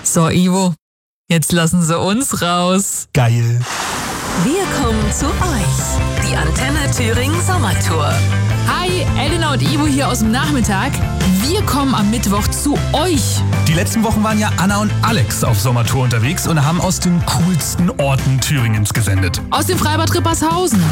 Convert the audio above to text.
So, Ivo, jetzt lassen Sie uns raus. Geil. Wir kommen zu euch. Die Antenne Thüringen Sommertour. Hi, Elena und Ivo hier aus dem Nachmittag. Wir kommen am Mittwoch zu euch. Die letzten Wochen waren ja Anna und Alex auf Sommertour unterwegs und haben aus den coolsten Orten Thüringens gesendet. Aus dem Freibad Rippershausen.